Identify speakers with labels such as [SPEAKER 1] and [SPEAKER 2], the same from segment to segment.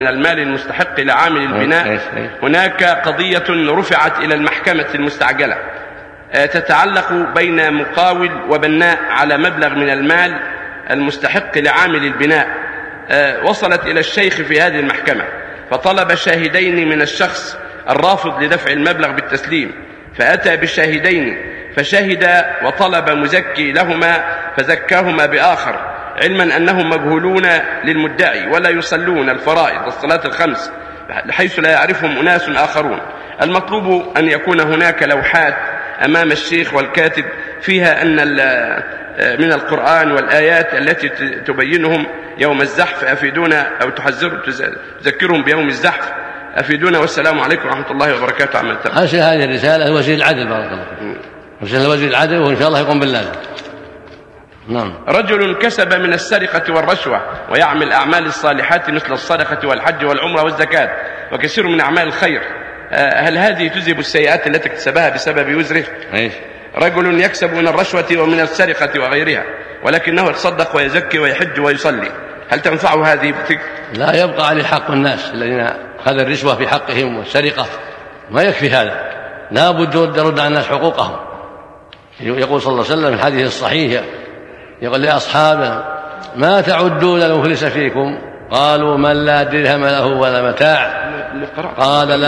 [SPEAKER 1] من المال المستحق لعامل البناء هناك قضية رفعت إلى المحكمة المستعجلة تتعلق بين مقاول وبناء على مبلغ من المال المستحق لعامل البناء. وصلت إلى الشيخ في هذه المحكمة فطلب شاهدين من الشخص الرافض لدفع المبلغ بالتسليم، فأتى بشاهدين فشهد وطلب مزكي لهما فزكاهما بآخر، علما أنهم مجهولون للمدعي ولا يصلون الفرائض والصلاة الخمس حيث لا يعرفهم أناس آخرون. المطلوب أن يكون هناك لوحات أمام الشيخ والكاتب فيها أن من القرآن والآيات التي تبينهم يوم الزحف، أفيدونا أو تذكرهم بيوم الزحف، أفيدونا. والسلام عليكم ورحمة الله وبركاته. عمل
[SPEAKER 2] أرسل هذه الرسالة وزير العدل بارك الله فيك، أرسل وزير العدل وإن شاء الله يقوم باللازم. نعم.
[SPEAKER 1] رجل كسب من السرقة والرشوة ويعمل أعمال الصالحات مثل الصدقة والحج والعمرة والزكاة وكثير من أعمال الخير، هل هذه تذهب السيئات التي اكتسبها بسبب وزره؟ رجل يكسب من الرشوة ومن السرقة وغيرها ولكنه يتصدق ويزكي ويحج ويصلي، هل تنفعه هذه؟
[SPEAKER 2] لا، يبقى عليه حق الناس الذين أخذ الرشوة في حقهم والسرقة، ما يكفي هذا، لا بد يرد على الناس حقوقهم. يقول صلى الله عليه وسلم في الحديث الصحيح، يقول لأصحابه: ما تعدون المفلس فيكم؟ قالوا: من لا درهم له ولا متاع. قال: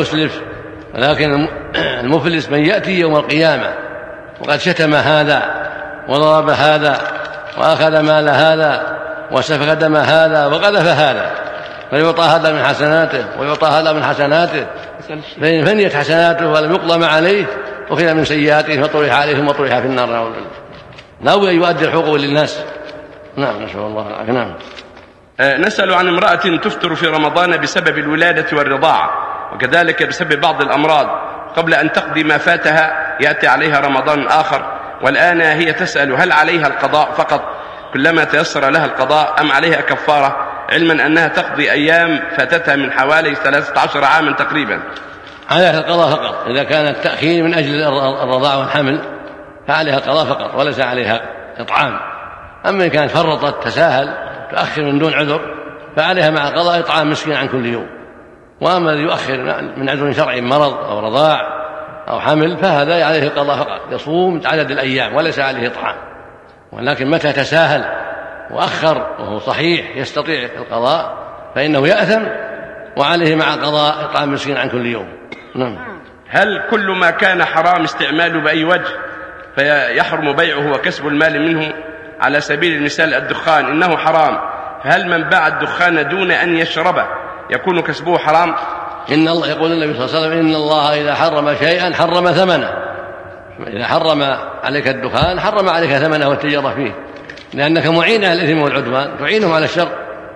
[SPEAKER 2] لكن المفلس من يأتي يوم القيامة وقد شتم هذا وضرب هذا وأخذ مال هذا وسفك دم هذا وقذف هذا، فيعطى هذا من حسناته ويعطى هذا من حسناته، فإن فنيت حسناته ولم يقضى ما عليه وفي من سيئاته فطرح عليهم وطرح في النار. لا بد أن يؤدي الحقوق للناس. نعم، نسأل الله العافية. نعم.
[SPEAKER 1] نسأل عن امرأة تفطر في رمضان بسبب الولادة والرضاعة وكذلك بسبب بعض الأمراض، قبل أن تقضي ما فاتها يأتي عليها رمضان آخر، والآن هي تسأل هل عليها القضاء فقط كلما تيسر لها القضاء أم عليها كفارة، علما أنها تقضي أيام فاتتها من حوالي 13 عاما تقريبا.
[SPEAKER 2] عليها القضاء فقط، إذا كان التأخير من أجل الرضاعة والحمل فعليها القضاء فقط وليس عليها إطعام. أما إن كانت فرطت تساهل تؤخر من دون عذر فعليها مع القضاء إطعام مسكين عن كل يوم. وأما الذي يؤخر من عذر شرعي مرض أو رضاع أو حمل فهذا عليه القضاء فقط، يصوم عدد الأيام وليس عليه إطعام. ولكن متى تساهل وأخر وهو صحيح يستطيع القضاء فإنه يأثم وعليه مع القضاء إطعام مسكين عن كل يوم. نعم.
[SPEAKER 1] هل كل ما كان حرام استعماله بأي وجه فيحرم بيعه وكسب المال منه؟ على سبيل المثال الدخان إنه حرام، فهل من باع الدخان دون أن يشربه يكون كسبه حرام؟
[SPEAKER 2] إن الله يقول النبي صلى الله عليه وسلم: إن الله إذا حرم شيئا حرم ثمنه. إذا حرم عليك الدخان حرم عليك ثمنه والتجارة فيه، لأنك معين على الإثم والعدوان، تعينهم على الشر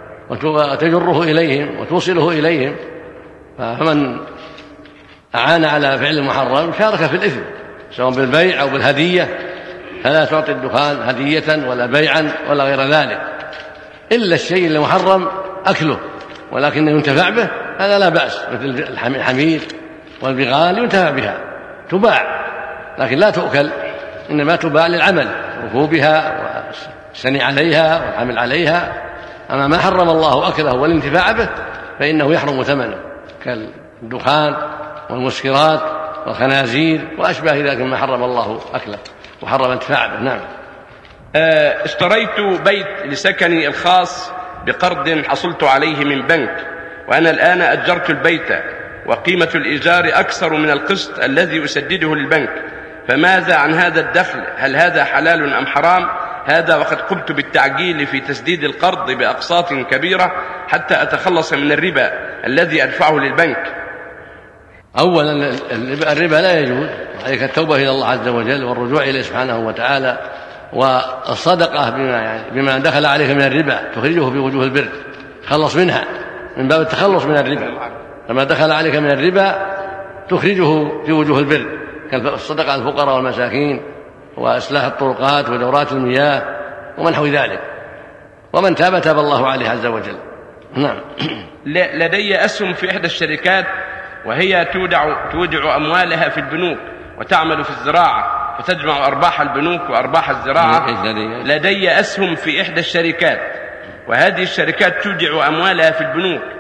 [SPEAKER 2] وتجره إليهم وتوصله إليهم. فمن أعان على فعل المحرم شارك في الإثم سواء بالبيع أو بالهدية، فلا تعطي الدخان هدية ولا بيعا ولا غير ذلك، إلا الشيء المحرم أكله ولكن ينتفع به هذا لا بأس، مثل الحمير والبغال ينتفع بها تباع لكن لا تؤكل، إنما تباع للعمل، ركوبها والسني عليها والعمل عليها. أما ما حرم الله أكله والانتفاع به فإنه يحرم ثمنه كالدخان والمسكرات والخنازير وأشباه ذلك مما حرم الله أكله وحرم انتفاع به. نعم.
[SPEAKER 1] اشتريت بيت لسكني الخاص بقرض حصلت عليه من بنك، وأنا الآن أجرت البيت وقيمة الإيجار أكثر من القسط الذي أسدده للبنك، فماذا عن هذا الدخل؟ هل هذا حلال أم حرام؟ هذا وقد قمت بالتعجيل في تسديد القرض بأقساط كبيرة حتى أتخلص من الربا الذي أدفعه للبنك.
[SPEAKER 2] أولا الربا لا يجوز، عليك التوبة إلى الله عز وجل والرجوع إليه سبحانه وتعالى، والصدقة بما دخل عليك من الربا تخرجه في وجوه البر، تخلص منها من باب التخلص من الربا، فما دخل عليك من الربا تخرجه في وجوه البر كالصدقة على الفقراء والمساكين وإصلاح الطرقات ودورات المياه ومنحو ذلك، ومن تاب تاب الله عليه عز وجل. نعم.
[SPEAKER 1] لدي أسهم في إحدى الشركات وهي تودع أموالها في البنوك وتعمل في الزراعة فتجمع أرباح البنوك وأرباح الزراعة. لدي أسهم في إحدى الشركات وهذه الشركات تودع أموالها في البنوك